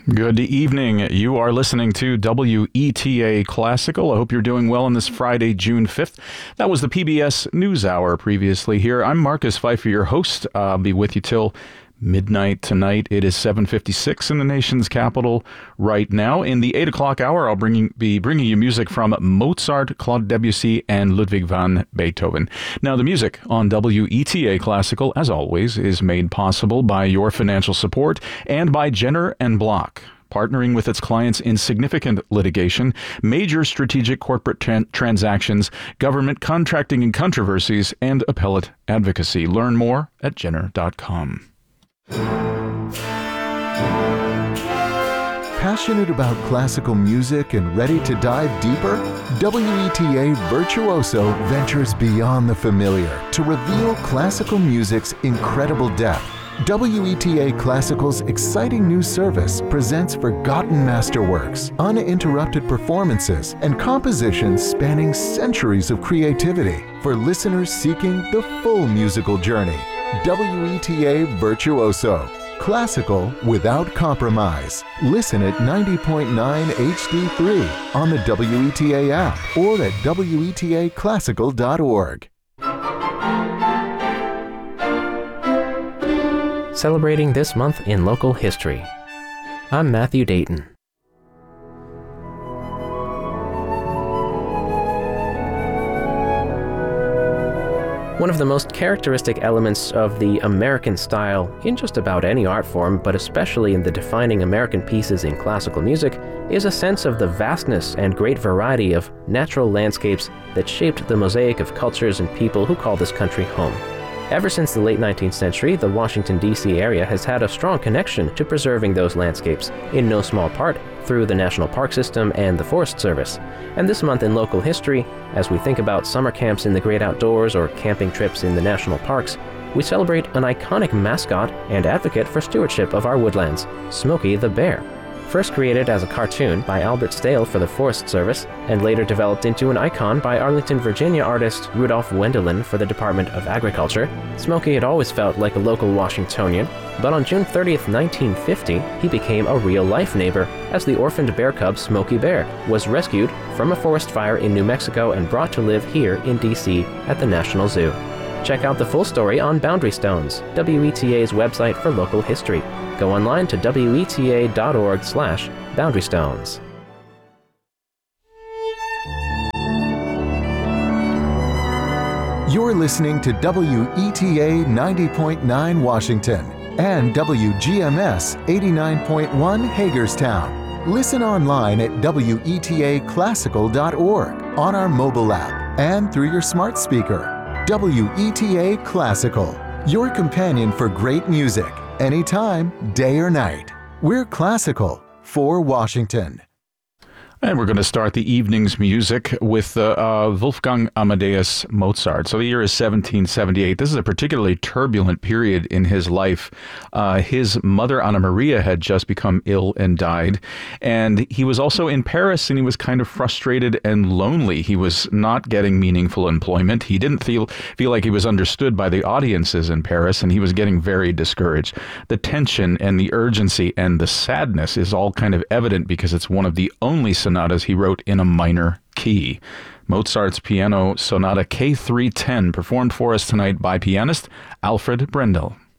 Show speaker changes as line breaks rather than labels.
Good evening. You are listening to WETA Classical. I hope you're doing well on this Friday, June 5th. That was the PBS NewsHour previously here. I'm Marcus Pfeiffer, your host. I'll be with you till midnight tonight. It is 7:56 in the nation's capital right now. In the 8 o'clock hour, I'll be bringing you music from Mozart, Claude Debussy, and Ludwig van Beethoven. Now, the music on WETA Classical, as always, is made possible by your financial support and by Jenner and Block, partnering with its clients in significant litigation, major strategic corporate transactions, government contracting and controversies, and appellate advocacy. Learn more at Jenner.com.
Passionate about classical music and ready to dive deeper? WETA Virtuoso ventures beyond the familiar to reveal classical music's incredible depth. WETA Classical's exciting new service presents forgotten masterworks, uninterrupted performances, and compositions spanning centuries of creativity for listeners seeking the full musical journey. WETA Virtuoso. Classical without compromise. Listen at 90.9 HD3 on the WETA app or at WETAclassical.org.
Celebrating this month in local history. I'm Matthew Dayton. One of the most characteristic elements of the American style in just about any art form, but especially in the defining American pieces in classical music, is a sense of the vastness and great variety of natural landscapes that shaped the mosaic of cultures and people who call this country home. Ever since the late 19th century, the Washington, D.C. area has had a strong connection to preserving those landscapes, in no small part through the National Park System and the Forest Service. And this month in local history, as we think about summer camps in the great outdoors or camping trips in the national parks, we celebrate an iconic mascot and advocate for stewardship of our woodlands, Smokey the Bear. First created as a cartoon by Albert Stale for the Forest Service, and later developed into an icon by Arlington, Virginia artist Rudolph Wendelin for the Department of Agriculture, Smokey had always felt like a local Washingtonian, but on June 30th, 1950, he became a real-life neighbor as the orphaned bear cub Smokey Bear was rescued from a forest fire in New Mexico and brought to live here in D.C. at the National Zoo. Check out the full story on Boundary Stones, WETA's website for local history. Go online to weta.org/boundarystones.
You're listening to WETA 90.9 Washington and WGMS 89.1 Hagerstown. Listen online at WETAclassical.org, on our mobile app, and through your smart speaker. WETA Classical, your companion for great music, anytime, day or night. We're classical for Washington.
And we're going to start the evening's music with Wolfgang Amadeus Mozart. So the year is 1778. This is a particularly turbulent period in his life. His mother, Anna Maria, had just become ill and died. And he was also in Paris, and he was kind of frustrated and lonely. He was not getting meaningful employment. He didn't feel like he was understood by the audiences in Paris, and he was getting very discouraged. The tension and the urgency and the sadness is all kind of evident because it's one of the only sonatas he wrote in a minor key. Mozart's Piano Sonata K310, performed for us tonight by pianist Alfred Brendel.